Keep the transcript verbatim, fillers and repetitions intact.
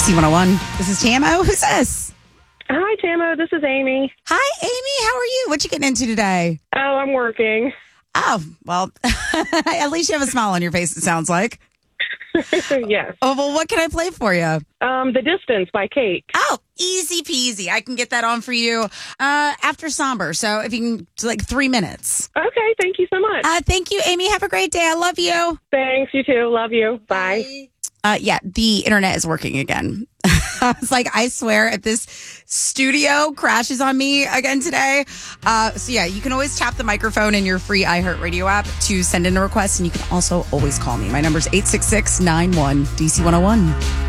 C one oh one. This is T M O. Who's this? Hi, Tamo. This is Amy. Hi, Amy. How are you? What you getting into today? Oh, I'm working. Oh, well, at least you have a smile on your face, it sounds like. Yes. Oh, well, what can I play for you? Um, The Distance by Kate. Oh, easy peasy. I can get that on for you uh, after Somber. So if you can, like three minutes. Okay, thank you so much. Uh, thank you, Amy. Have a great day. I love you. Thanks, you too. Love you. Bye. Uh, yeah, the internet is working again. I was like, I swear, if this studio crashes on me again today. Uh, so yeah, you can always tap the microphone in your free iHeartRadio app to send in a request. And you can also always call me. My number is eight six six, nine one, D C one oh one.